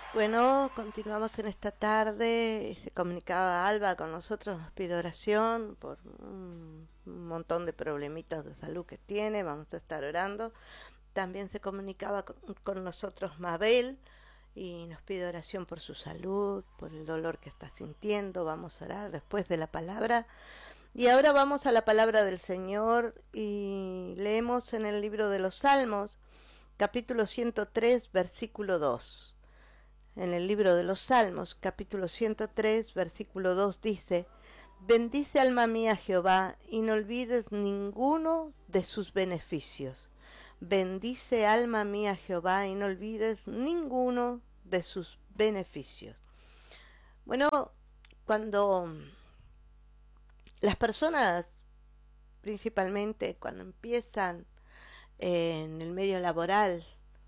Bueno, continuamos en esta tarde. Se comunicaba Alba con nosotros, nos pide oración por un montón de problemitas de salud que tiene. Vamos a estar orando. También se comunicaba con nosotros Mabel y nos pide oración por su salud, por el dolor que está sintiendo. Vamos a orar después de la palabra. Y ahora vamos a la palabra del Señor y leemos en el libro de los Salmos, capítulo 103, versículo 2. En el libro de los Salmos, capítulo 103, versículo 2 dice: Bendice alma mía Jehová, y no olvides ninguno de sus beneficios. Bendice alma mía Jehová, y no olvides ninguno de sus beneficios. Bueno, cuando las personas, principalmente cuando empiezan en el medio laboral,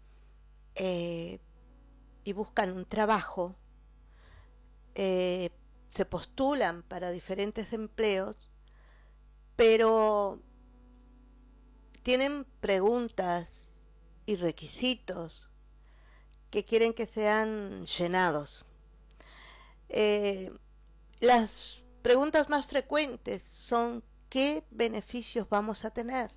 y buscan un trabajo, se postulan para diferentes empleos, pero tienen preguntas y requisitos que quieren que sean llenados. Las preguntas más frecuentes son: ¿qué beneficios vamos a tener?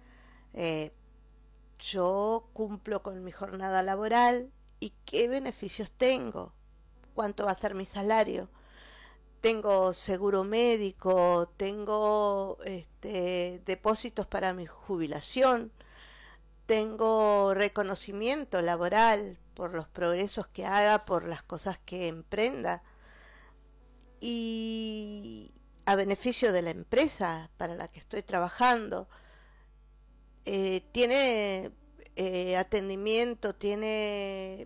Yo cumplo con mi jornada laboral, ¿y qué beneficios tengo? ¿Cuánto va a ser mi salario? Tengo seguro médico, tengo depósitos para mi jubilación, tengo reconocimiento laboral por los progresos que haga, por las cosas que emprenda, y a beneficio de la empresa para la que estoy trabajando. Tiene atendimiento, tiene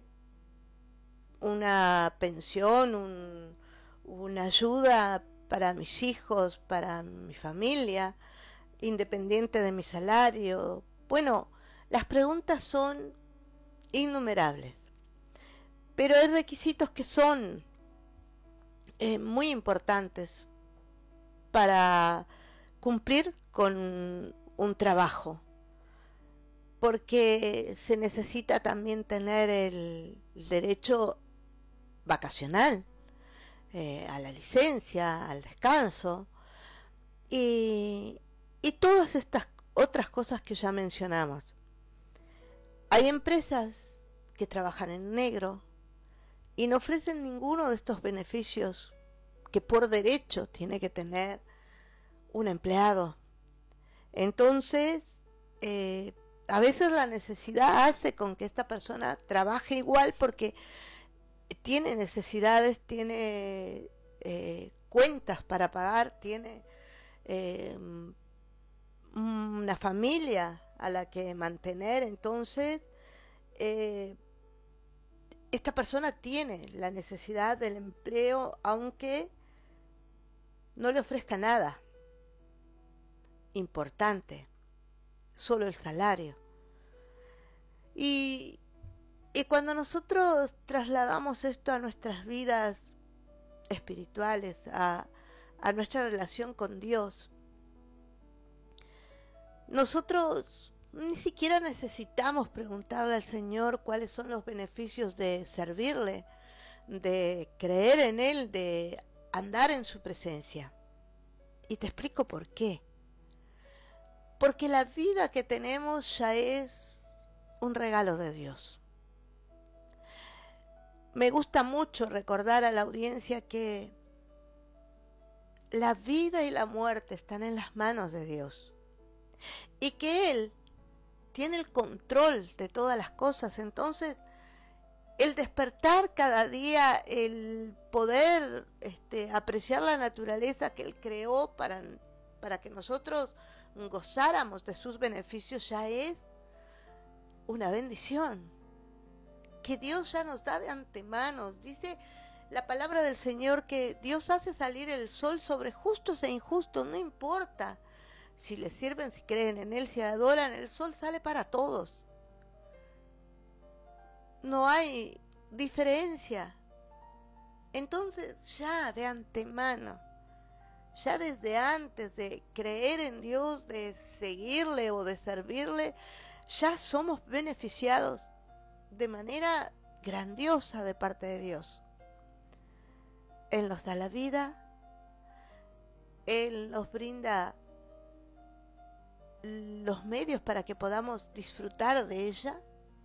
una pensión, una ayuda para mis hijos, para mi familia, independiente de mi salario. Bueno, las preguntas son innumerables, pero hay requisitos que son muy importantes para cumplir con un trabajo, porque se necesita también tener el derecho vacacional, a la licencia, al descanso y todas estas otras cosas que ya mencionamos. Hay empresas que trabajan en negro y no ofrecen ninguno de estos beneficios que por derecho tiene que tener un empleado. Entonces, a veces la necesidad hace con que esta persona trabaje igual porque tiene necesidades, tiene cuentas para pagar, tiene una familia a la que mantener. Entonces esta persona tiene la necesidad del empleo aunque no le ofrezca nada importante, solo el salario. Y cuando nosotros trasladamos esto a nuestras vidas espirituales, a nuestra relación con Dios, nosotros ni siquiera necesitamos preguntarle al Señor cuáles son los beneficios de servirle, de creer en Él, de andar en su presencia. Y te explico por qué. Porque la vida que tenemos ya es un regalo de Dios. Me gusta mucho recordar a la audiencia que la vida y la muerte están en las manos de Dios y que Él tiene el control de todas las cosas. Entonces, el despertar cada día, el poder apreciar la naturaleza que Él creó para que nosotros gozáramos de sus beneficios, ya es una bendición que Dios ya nos da de antemano. Dice la palabra del Señor que Dios hace salir el sol sobre justos e injustos, no importa si le sirven, si creen en Él, si adoran, el sol sale para todos. No hay diferencia. Entonces ya de antemano, ya desde antes de creer en Dios, de seguirle o de servirle, ya somos beneficiados de manera grandiosa de parte de Dios. Él nos da la vida, Él nos brinda los medios para que podamos disfrutar de ella.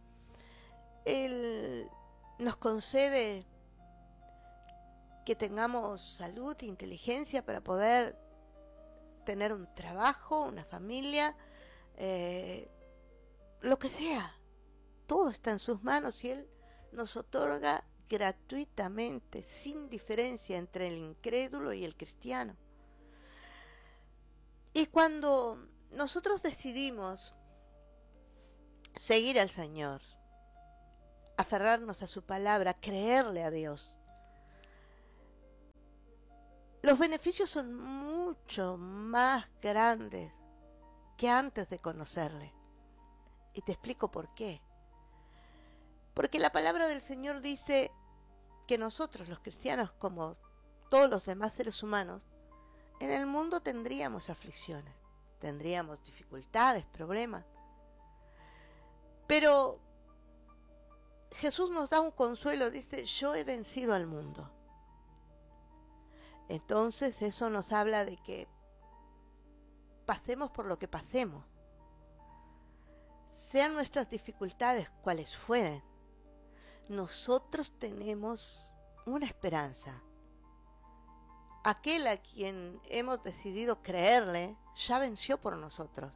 Él nos concede que tengamos salud e inteligencia para poder tener un trabajo, una familia, lo que sea. Todo está en sus manos y Él nos otorga gratuitamente, sin diferencia entre el incrédulo y el cristiano. Y cuando nosotros decidimos seguir al Señor, aferrarnos a su palabra, creerle a Dios, los beneficios son mucho más grandes que antes de conocerle. Y te explico por qué. Porque la palabra del Señor dice que nosotros, los cristianos, como todos los demás seres humanos, en el mundo tendríamos aflicciones, tendríamos dificultades, problemas. Pero Jesús nos da un consuelo, dice, yo he vencido al mundo. Entonces eso nos habla de que pasemos por lo que pasemos, sean nuestras dificultades cuales fueren, nosotros tenemos una esperanza. Aquel a quien hemos decidido creerle ya venció por nosotros.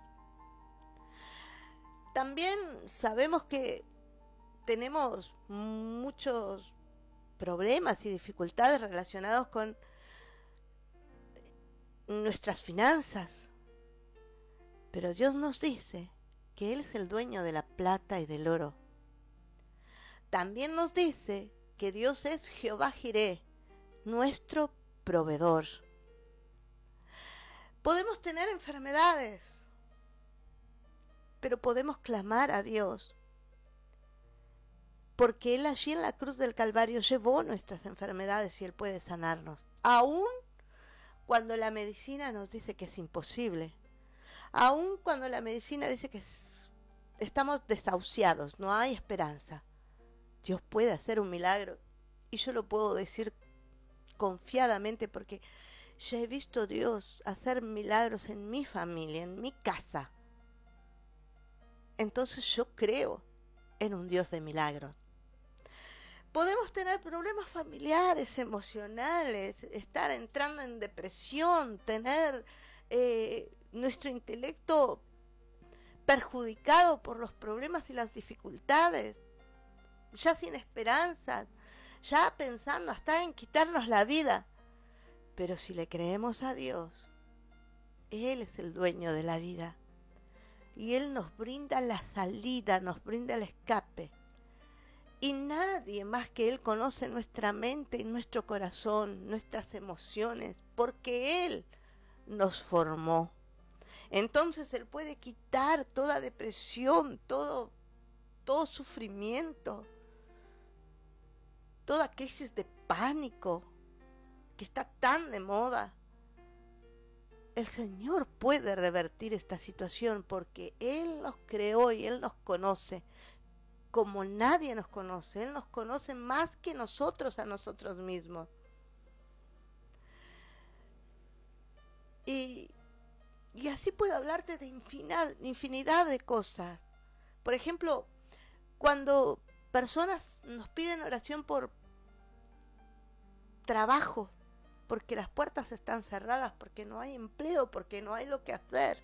También sabemos que tenemos muchos problemas y dificultades relacionados con nuestras finanzas, pero Dios nos dice que Él es el dueño de la plata y del oro. También nos dice que Dios es Jehová Jireh, nuestro proveedor. Podemos tener enfermedades, pero podemos clamar a Dios, porque Él allí en la cruz del Calvario llevó nuestras enfermedades y Él puede sanarnos, aún cuando la medicina nos dice que es imposible, aun cuando la medicina dice que estamos desahuciados, no hay esperanza. Dios puede hacer un milagro y yo lo puedo decir confiadamente porque ya he visto a Dios hacer milagros en mi familia, en mi casa. Entonces yo creo en un Dios de milagros. Podemos tener problemas familiares, emocionales, estar entrando en depresión, tener nuestro intelecto perjudicado por los problemas y las dificultades, ya sin esperanza, ya pensando hasta en quitarnos la vida. Pero si le creemos a Dios, Él es el dueño de la vida y Él nos brinda la salida, nos brinda el escape. Y nadie más que Él conoce nuestra mente y nuestro corazón, nuestras emociones, porque Él nos formó. Entonces Él puede quitar toda depresión, todo sufrimiento, toda crisis de pánico que está tan de moda. El Señor puede revertir esta situación porque Él nos creó y Él nos conoce como nadie nos conoce. Él nos conoce más que nosotros a nosotros mismos. Y así puedo hablarte de infinidad de cosas. Por ejemplo, cuando personas nos piden oración por trabajo, porque las puertas están cerradas, porque no hay empleo, porque no hay lo que hacer.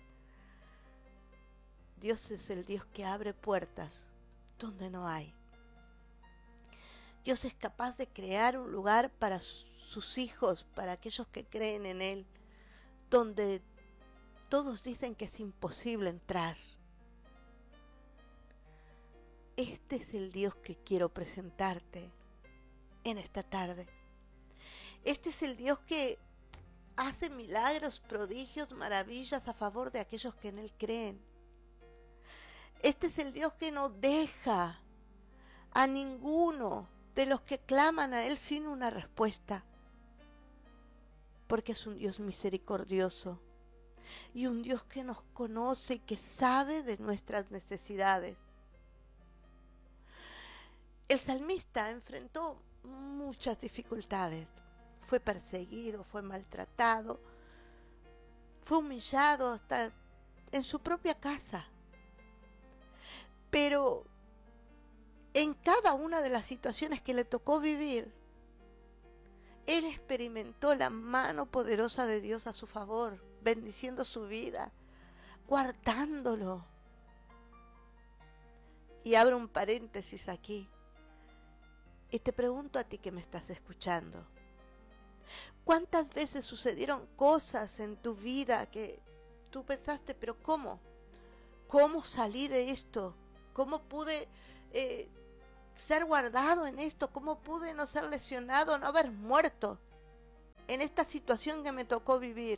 Dios es el Dios que abre puertas donde no hay. Dios es capaz de crear un lugar para sus hijos, para aquellos que creen en Él, donde todos dicen que es imposible entrar. Este es el Dios que quiero presentarte en esta tarde. Este es el Dios que hace milagros, prodigios, maravillas a favor de aquellos que en Él creen. Este es el Dios que no deja a ninguno de los que claman a Él sin una respuesta, porque es un Dios misericordioso y un Dios que nos conoce y que sabe de nuestras necesidades. El salmista enfrentó muchas dificultades. Fue perseguido, fue maltratado, fue humillado hasta en su propia casa. Pero en cada una de las situaciones que le tocó vivir, él experimentó la mano poderosa de Dios a su favor, bendiciendo su vida, guardándolo. Y abro un paréntesis aquí. Y te pregunto a ti que me estás escuchando. ¿Cuántas veces sucedieron cosas en tu vida que tú pensaste, pero cómo? ¿Cómo salí de esto? ¿Cómo pude ser guardado en esto? ¿Cómo pude no ser lesionado, no haber muerto en esta situación que me tocó vivir?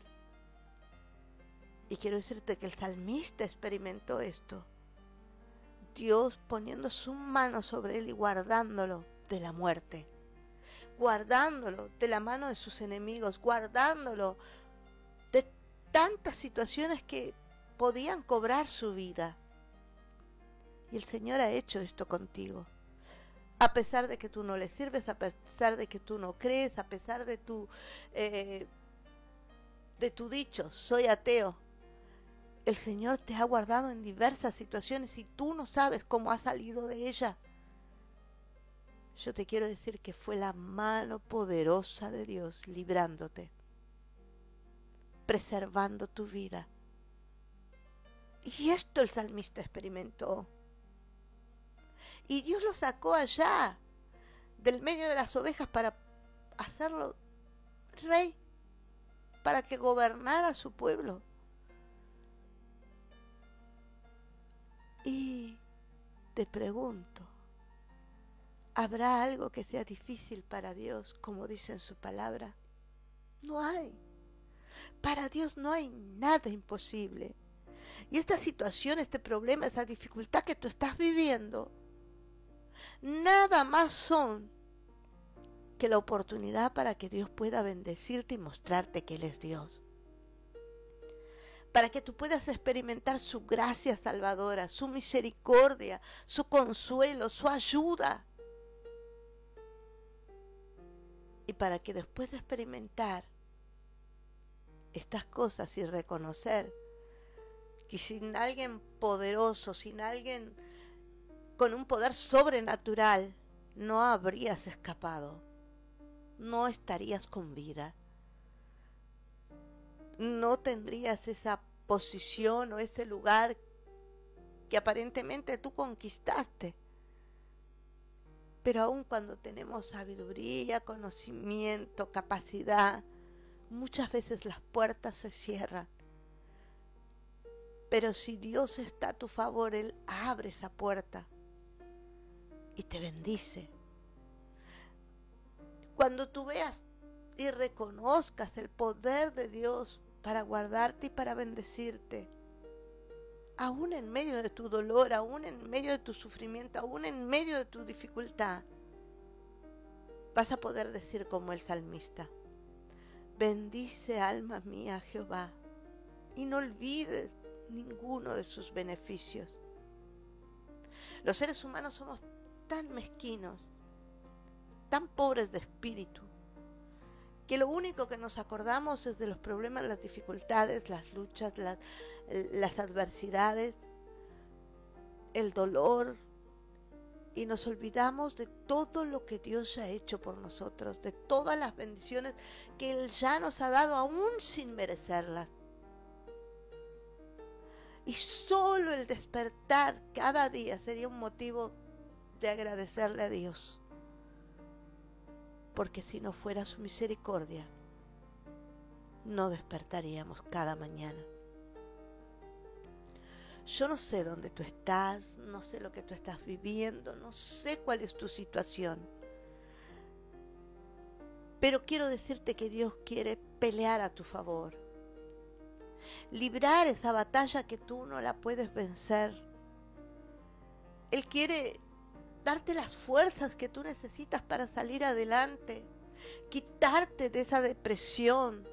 Y quiero decirte que el salmista experimentó esto. Dios poniendo su mano sobre él y guardándolo de la muerte, guardándolo de la mano de sus enemigos, guardándolo de tantas situaciones que podían cobrar su vida. Y el Señor ha hecho esto contigo. A pesar de que tú no le sirves, a pesar de que tú no crees, a pesar de tu dicho, soy ateo, el Señor te ha guardado en diversas situaciones y tú no sabes cómo has salido de ella. Yo te quiero decir que fue la mano poderosa de Dios librándote, preservando tu vida. Y esto el salmista experimentó. Y Dios lo sacó allá, del medio de las ovejas, para hacerlo rey, para que gobernara a su pueblo. Y te pregunto, ¿habrá algo que sea difícil para Dios, como dice en su palabra? No hay. Para Dios no hay nada imposible. Y esta situación, este problema, esa dificultad que tú estás viviendo, nada más son que la oportunidad para que Dios pueda bendecirte y mostrarte que Él es Dios. Para que tú puedas experimentar su gracia salvadora, su misericordia, su consuelo, su ayuda. Y para que después de experimentar estas cosas y reconocer que sin alguien poderoso, sin alguien con un poder sobrenatural, no habrías escapado, no estarías con vida, no tendrías esa posición o ese lugar que aparentemente tú conquistaste. Pero aun cuando tenemos sabiduría, conocimiento, capacidad, muchas veces las puertas se cierran. Pero si Dios está a tu favor, Él abre esa puerta y te bendice. Cuando tú veas y reconozcas el poder de Dios para guardarte y para bendecirte, aún en medio de tu dolor, aún en medio de tu sufrimiento, aún en medio de tu dificultad, vas a poder decir como el salmista: bendice alma mía a Jehová y no olvides ninguno de sus beneficios. Los seres humanos somos tan mezquinos, tan pobres de espíritu, que lo único que nos acordamos es de los problemas, las dificultades, las luchas, las adversidades, el dolor, y nos olvidamos de todo lo que Dios ha hecho por nosotros, de todas las bendiciones que Él ya nos ha dado aún sin merecerlas. Y solo el despertar cada día sería un motivo de agradecerle a Dios. Porque si no fuera su misericordia, no despertaríamos cada mañana. Yo no sé dónde tú estás, no sé lo que tú estás viviendo, no sé cuál es tu situación. Pero quiero decirte que Dios quiere pelear a tu favor. Librar esa batalla que tú no la puedes vencer. Él quiere darte las fuerzas que tú necesitas para salir adelante, quitarte de esa depresión,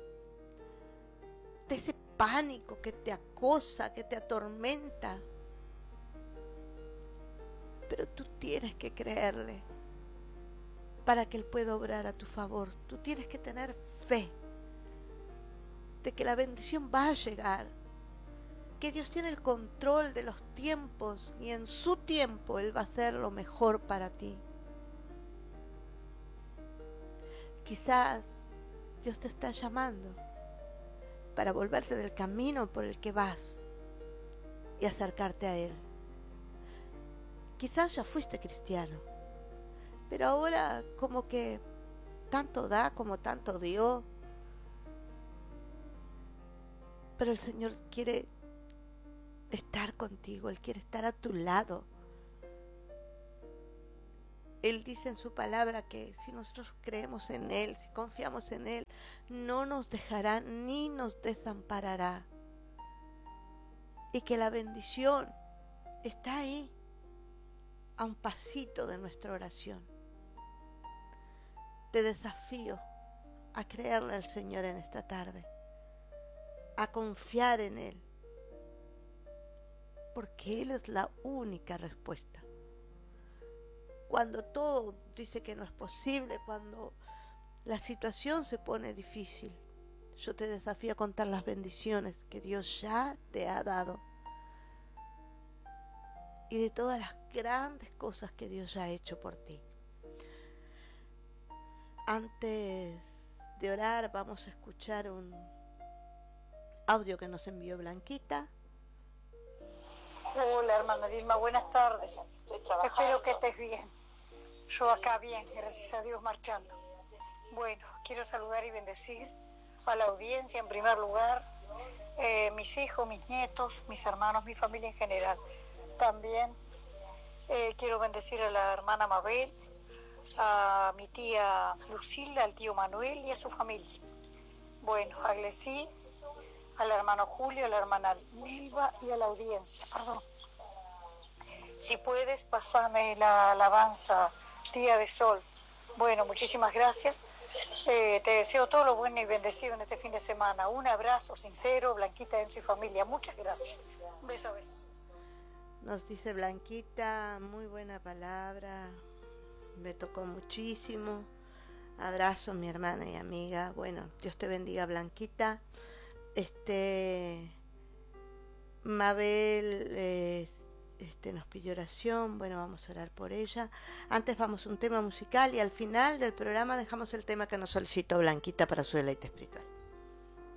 de ese pánico que te acosa, que te atormenta. pero tú tienes que creerle para que Él pueda obrar a tu favor. Tú tienes que tener fe de que la bendición va a llegar, que Dios tiene el control de los tiempos y en su tiempo Él va a hacer lo mejor para ti. Quizás Dios te está llamando para volverte del camino por el que vas y acercarte a Él. Quizás ya fuiste cristiano, pero ahora como que tanto da como tanto dio. Pero el Señor quiere estar contigo, Él quiere estar a tu lado. Él dice en su palabra que si nosotros creemos en Él, si confiamos en Él, no nos dejará ni nos desamparará. Y que la bendición está ahí, a un pasito de nuestra oración. Te desafío a creerle al Señor en esta tarde, a confiar en Él, porque Él es la única respuesta. Cuando todo dice que no es posible, cuando la situación se pone difícil, yo te desafío a contar las bendiciones que Dios ya te ha dado y de todas las grandes cosas que Dios ya ha hecho por ti. Antes de orar, vamos a escuchar un audio que nos envió Blanquita. Hola, hermana Dilma, buenas tardes. Espero que estés bien. Yo acá bien, gracias a Dios, marchando. Bueno, quiero saludar y bendecir a la audiencia en primer lugar, mis hijos, mis nietos, mis hermanos, mi familia en general. También quiero bendecir a la hermana Mabel, a mi tía Lucila, al tío Manuel y a su familia. Bueno, a Glesí, al hermano Julio, a la hermana Milva y a la audiencia, perdón. Si puedes, pasame la alabanza Día de Sol. Bueno, muchísimas gracias. Te deseo todo lo bueno y bendecido en este fin de semana. Un abrazo sincero, Blanquita, Enzo y familia. Muchas gracias. Un beso a beso. Nos dice Blanquita, muy buena palabra, me tocó muchísimo. Abrazo, mi hermana y amiga. Bueno, Dios te bendiga, Blanquita. Mabel nos pidió oración. Bueno, vamos a orar por ella. Antes vamos a un tema musical y al final del programa dejamos el tema que nos solicitó Blanquita para su deleite espiritual.